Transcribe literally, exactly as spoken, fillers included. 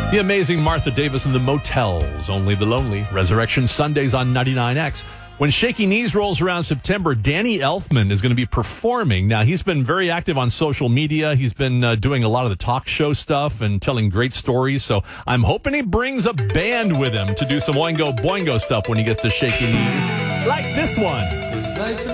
The amazing Martha Davis and the Motels, Only the Lonely, Resurrection Sundays on ninety-nine X. When Shaky Knees rolls around September, Danny Elfman is going to be performing. Now, he's been very active on social media. He's been uh, doing a lot of the talk show stuff and telling great stories. So I'm hoping he brings a band with him to do some Oingo Boingo stuff when he gets to Shaky Knees, like this one.